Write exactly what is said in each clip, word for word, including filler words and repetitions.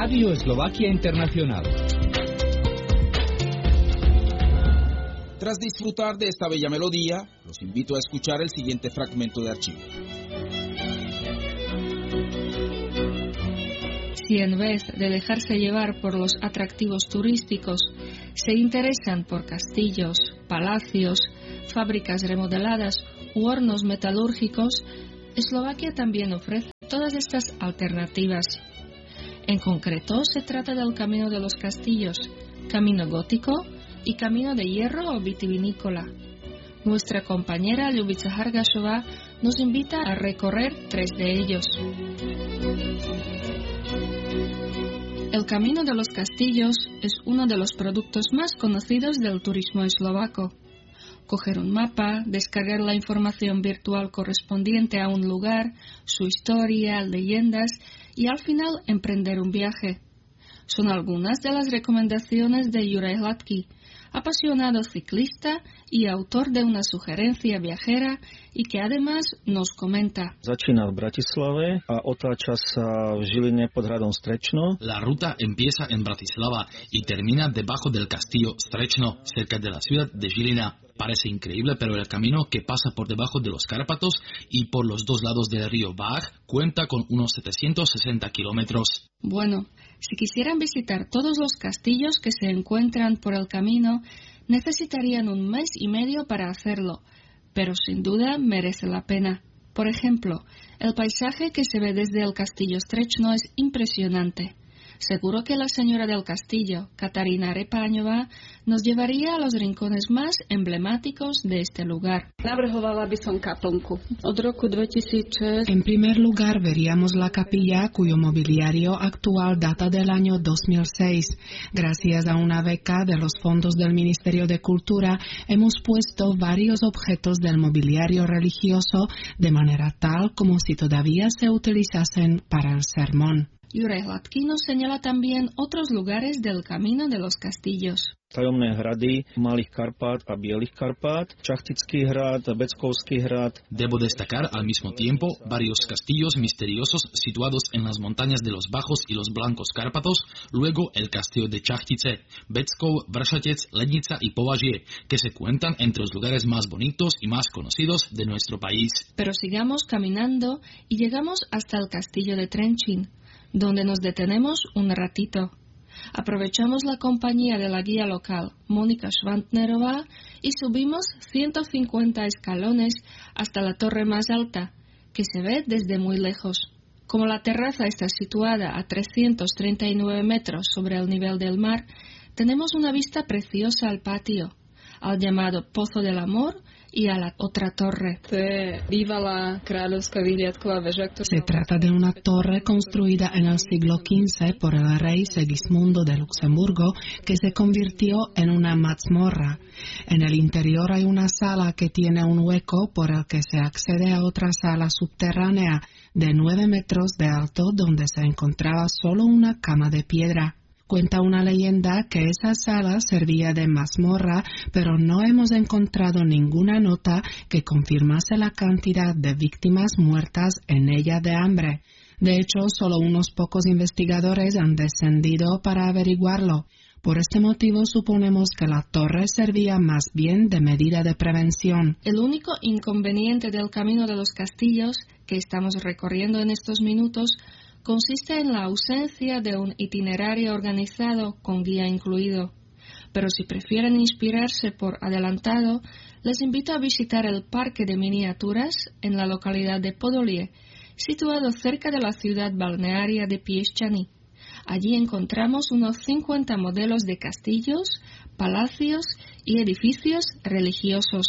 Radio Eslovaquia Internacional. Tras disfrutar de esta bella melodía, los invito a escuchar el siguiente fragmento de archivo. Si en vez de dejarse llevar por los atractivos turísticos, se interesan por castillos, palacios, fábricas remodeladas u hornos metalúrgicos, Eslovaquia también ofrece todas estas alternativas. En concreto, se trata del Camino de los Castillos, Camino Gótico y Camino de Hierro o Vitivinícola. Nuestra compañera Ljubica Hargašová nos invita a recorrer tres de ellos. El Camino de los Castillos es uno de los productos más conocidos del turismo eslovaco. Coger un mapa, descargar la información virtual correspondiente a un lugar, su historia, leyendas y al final emprender un viaje. Son algunas de las recomendaciones de Juraj Hladký, apasionado ciclista y autor de una sugerencia viajera y que además nos comenta. Začína v Bratislave a otáča sa v Žiline pod hradom Strečno. La ruta empieza en Bratislava y termina debajo del castillo Strečno, cerca de la ciudad de Žilina. Parece increíble, pero el camino que pasa por debajo de los Cárpatos y por los dos lados del río Váh cuenta con unos setecientos sesenta kilómetros. Bueno, si quisieran visitar todos los castillos que se encuentran por el camino, necesitarían un mes y medio para hacerlo, pero sin duda merece la pena. Por ejemplo, el paisaje que se ve desde el castillo Strečno es impresionante. Seguro que la señora del castillo, Katarína Repáňová, nos llevaría a los rincones más emblemáticos de este lugar. Navrhovala by som kaplnku. Od roku dvetisícšesť. En primer lugar, veríamos la capilla cuyo mobiliario actual data del año dos mil seis. Gracias a una beca de los fondos del Ministerio de Cultura, hemos puesto varios objetos del mobiliario religioso de manera tal como si todavía se utilizasen para el sermón. Juraj Hladký nos señala también otros lugares del Camino de los Castillos. Tajomné hrady Malých Karpát a Bielých Karpát, Čachtický hrad, Beckovský hrad. Debo destacar al mismo tiempo varios castillos misteriosos situados en las montañas de los Bajos y los Blancos Cárpatos, luego el castillo de Čachtice, Beckov, Vršatec, Lednica y Považie, que se cuentan entre los lugares más bonitos y más conocidos de nuestro país. Pero sigamos caminando y llegamos hasta el castillo de Trenčín, donde nos detenemos un ratito. Aprovechamos la compañía de la guía local, Mónica Švantnerová, y subimos ciento cincuenta escalones hasta la torre más alta, que se ve desde muy lejos. Como la terraza está situada a trescientos treinta y nueve metros sobre el nivel del mar, tenemos una vista preciosa al patio, al llamado Pozo del Amor y a la otra torre. Se trata de una torre construida en el siglo quince por el rey Segismundo de Luxemburgo que se convirtió en una mazmorra. En el interior hay una sala que tiene un hueco por el que se accede a otra sala subterránea de nueve metros de alto donde se encontraba solo una cama de piedra. Cuenta una leyenda que esa sala servía de mazmorra, pero no hemos encontrado ninguna nota que confirmase la cantidad de víctimas muertas en ella de hambre. De hecho, solo unos pocos investigadores han descendido para averiguarlo. Por este motivo suponemos que la torre servía más bien de medida de prevención. El único inconveniente del Camino de los Castillos que estamos recorriendo en estos minutos consiste en la ausencia de un itinerario organizado con guía incluido. Pero si prefieren inspirarse por adelantado, les invito a visitar el Parque de Miniaturas en la localidad de Podolie, situado cerca de la ciudad balnearia de Piešťany. Allí encontramos unos cincuenta modelos de castillos, palacios y edificios religiosos.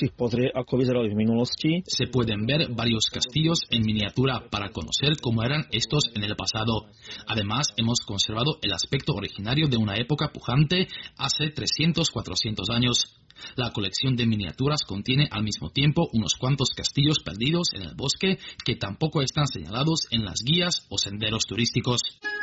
Se pueden ver varios castillos en miniatura para conocer cómo eran estos en el pasado. Además, hemos conservado el aspecto originario de una época pujante hace trescientos a cuatrocientos años. La colección de miniaturas contiene al mismo tiempo unos cuantos castillos perdidos en el bosque que tampoco están señalados en las guías o senderos turísticos.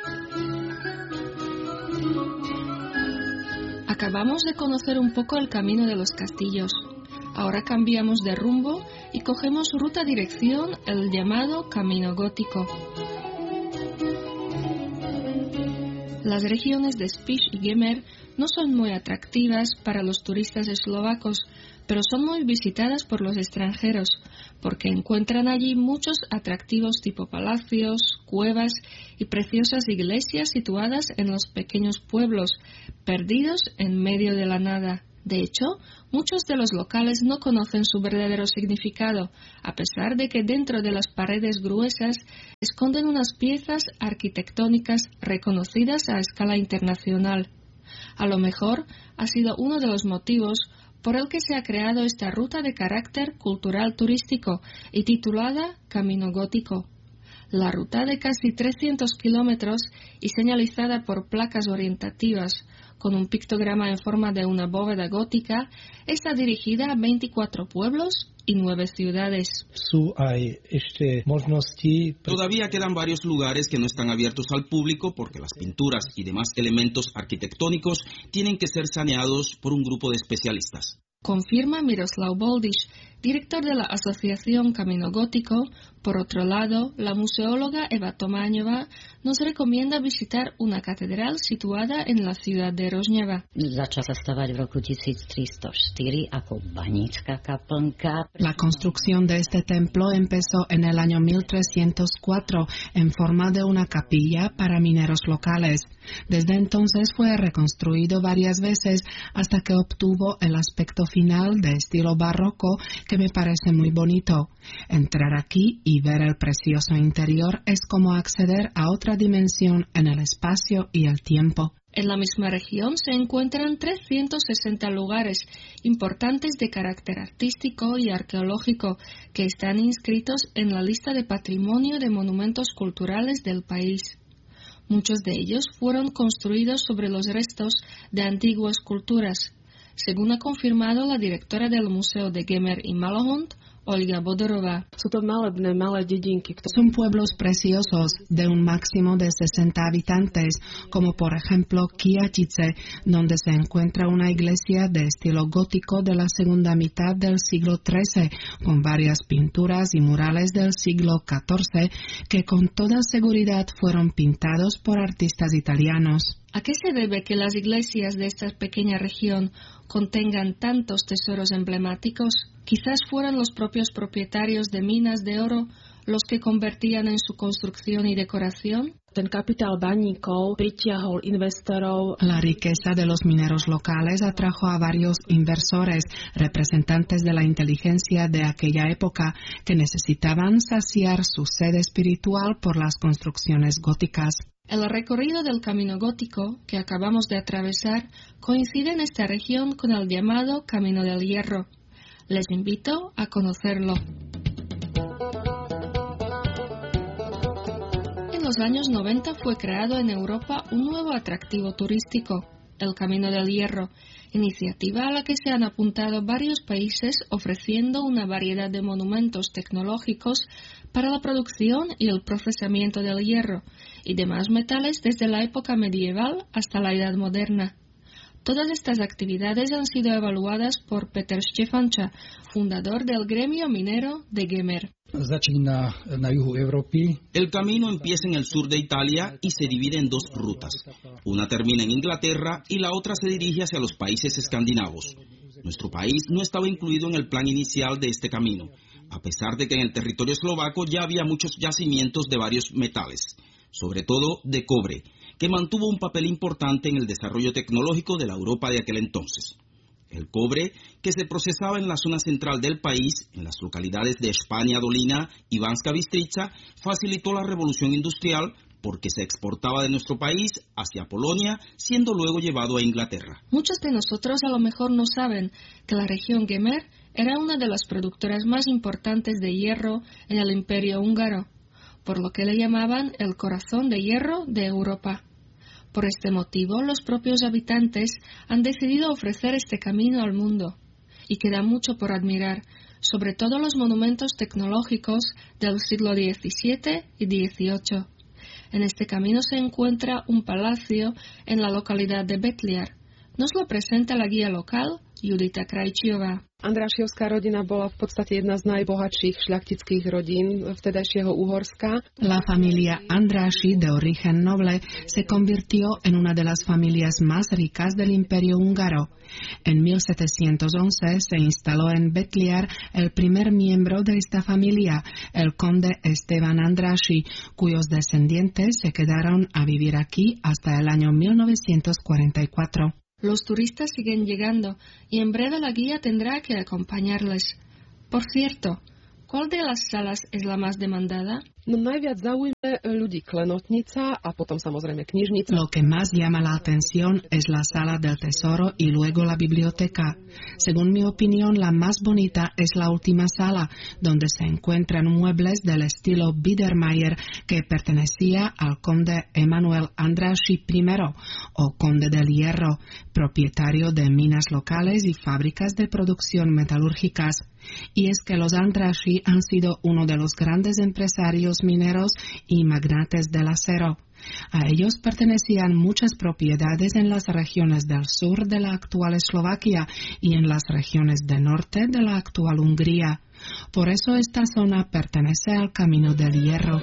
Acabamos de conocer un poco el Camino de los Castillos. Ahora cambiamos de rumbo y cogemos ruta dirección el llamado Camino Gótico. Las regiones de Spiš y Gemer no son muy atractivas para los turistas eslovacos, pero son muy visitadas por los extranjeros, porque encuentran allí muchos atractivos tipo palacios, cuevas y preciosas iglesias situadas en los pequeños pueblos, perdidos en medio de la nada. De hecho, muchos de los locales no conocen su verdadero significado, a pesar de que dentro de las paredes gruesas esconden unas piezas arquitectónicas reconocidas a escala internacional. A lo mejor ha sido uno de los motivos por el que se ha creado esta ruta de carácter cultural turístico y titulada Camino Gótico. La ruta de casi trescientos kilómetros y señalizada por placas orientativas con un pictograma en forma de una bóveda gótica está dirigida a veinticuatro pueblos y nueve ciudades. Todavía quedan varios lugares que no están abiertos al público porque las pinturas y demás elementos arquitectónicos tienen que ser saneados por un grupo de especialistas. Confirma Miroslav Boldiš, director de la asociación Camino Gótico. Por otro lado, la museóloga Eva Tomáňová nos recomienda visitar una catedral situada en la ciudad de Rožňava. La construcción de este templo empezó en el año mil trescientos cuatro en forma de una capilla para mineros locales. Desde entonces fue reconstruido varias veces hasta que obtuvo el aspecto final de estilo barroco que me parece muy bonito. Entrar aquí y ver el precioso interior es como acceder a otra dimensión en el espacio y el tiempo. En la misma región se encuentran trescientos sesenta lugares importantes de carácter artístico y arqueológico que están inscritos en la lista de patrimonio de monumentos culturales del país. Muchos de ellos fueron construidos sobre los restos de antiguas culturas, según ha confirmado la directora del Museo de Gemer y Malahont, Olga Bodorová. Son pueblos preciosos de un máximo de sesenta habitantes, como por ejemplo Quiatice, donde se encuentra una iglesia de estilo gótico de la segunda mitad del siglo trece, con varias pinturas y murales del siglo catorce que con toda seguridad fueron pintados por artistas italianos. ¿A qué se debe que las iglesias de esta pequeña región contengan tantos tesoros emblemáticos? Quizás fueran los propios propietarios de minas de oro los que convertían en su construcción y decoración. La riqueza de los mineros locales atrajo a varios inversores, representantes de la inteligencia de aquella época, que necesitaban saciar su sed espiritual por las construcciones góticas. El recorrido del Camino Gótico que acabamos de atravesar coincide en esta región con el llamado Camino del Hierro. Les invito a conocerlo. En los años noventa fue creado en Europa un nuevo atractivo turístico, el Camino del Hierro, iniciativa a la que se han apuntado varios países ofreciendo una variedad de monumentos tecnológicos para la producción y el procesamiento del hierro y demás metales desde la época medieval hasta la Edad Moderna. Todas estas actividades han sido evaluadas por Peter Štefanča, fundador del gremio minero de Gemer. El camino empieza en el sur de Italia y se divide en dos rutas. Una termina en Inglaterra y la otra se dirige hacia los países escandinavos. Nuestro país no estaba incluido en el plan inicial de este camino, a pesar de que en el territorio eslovaco ya había muchos yacimientos de varios metales, sobre todo de cobre, que mantuvo un papel importante en el desarrollo tecnológico de la Europa de aquel entonces. El cobre, que se procesaba en la zona central del país, en las localidades de Spania Dolina y Banska Bystrica, facilitó la revolución industrial porque se exportaba de nuestro país hacia Polonia, siendo luego llevado a Inglaterra. Muchos de nosotros a lo mejor no saben que la región Gemer era una de las productoras más importantes de hierro en el Imperio húngaro, por lo que le llamaban el corazón de hierro de Europa. Por este motivo, los propios habitantes han decidido ofrecer este camino al mundo, y queda mucho por admirar, sobre todo los monumentos tecnológicos del siglo diecisiete y dieciocho. En este camino se encuentra un palacio en la localidad de Betliar. Nos lo presenta la guía local Judita Krajčiová. Andrášiovská rodina bola v podstate jedna z najbohatších šľachtických rodín vtedajšieho Uhorska. La familia Andráši de origen noble se convirtió en una de las familias más ricas del Imperio húngaro. En mil setecientos once se instaló en Betliar el primer miembro de esta familia, el conde Esteban Andráši, cuyos descendientes se quedaron a vivir aquí hasta el año mil novecientos cuarenta y cuatro. Los turistas siguen llegando y en breve la guía tendrá que acompañarles. Por cierto, ¿cuál de las salas es la más demandada? No najviac zaujme ľudí klenotnica a potom samozrejme knižnica. Lo que más llama la atención es la sala del tesoro y luego la biblioteca. Según mi opinión, la más bonita es la última sala, donde se encuentran muebles del estilo Biedermeier que pertenecía al conde Emanuel Andráši primero, o conde del Hierro, propietario de minas locales y fábricas de producción metalúrgicas. Y es que los Andráši han sido uno de los grandes empresarios mineros y magnates del acero. A ellos pertenecían muchas propiedades en las regiones del sur de la actual Eslovaquia y en las regiones del norte de la actual Hungría. Por eso esta zona pertenece al Camino del Hierro.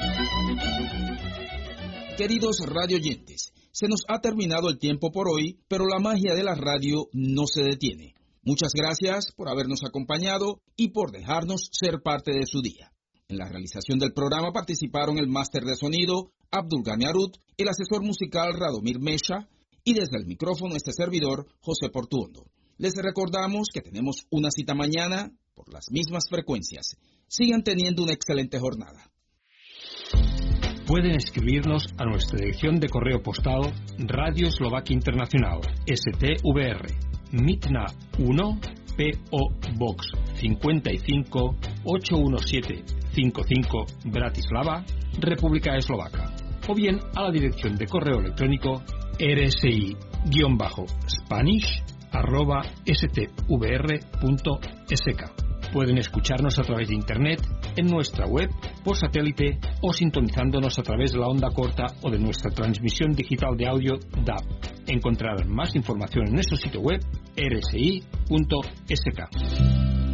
Queridos radioyentes, se nos ha terminado el tiempo por hoy, pero la magia de la radio no se detiene. Muchas gracias por habernos acompañado y por dejarnos ser parte de su día. En la realización del programa participaron el máster de sonido Abdul Ghani Arut, el asesor musical Radomir Mesha y desde el micrófono este servidor José Portuondo. Les recordamos que tenemos una cita mañana por las mismas frecuencias. Sigan teniendo una excelente jornada. Pueden escribirnos a nuestra dirección de correo postal Radio Eslovaquia Internacional, S T V R, Mitna uno, P O Box cincuenta y cinco, ochocientos diecisiete cincuenta y cinco, Bratislava, República Eslovaca, o bien a la dirección de correo electrónico rsi-spanish arroba stvr punto sk. Pueden escucharnos a través de Internet, en nuestra web, por satélite o sintonizándonos a través de la onda corta o de nuestra transmisión digital de audio D A B. Encontrarán más información en nuestro sitio web r s i punto s k.